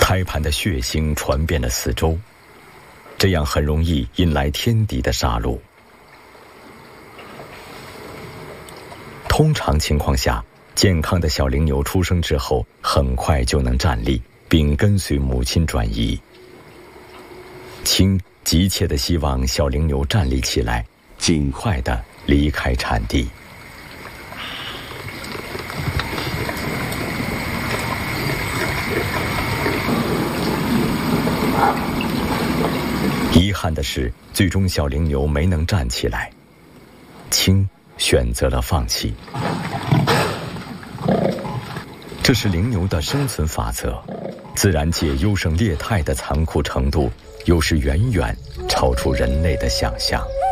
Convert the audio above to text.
开盘的血腥传遍了四周，这样很容易引来天敌的杀戮。通常情况下，健康的小羚牛出生之后很快就能站立，并跟随母亲转移。青急切地希望小羚牛站立起来，尽快地离开产地。遗憾的是，最终小羚牛没能站起来，青选择了放弃。这是羚牛的生存法则，自然界优胜劣汰的残酷程度，有时远远超出人类的想象。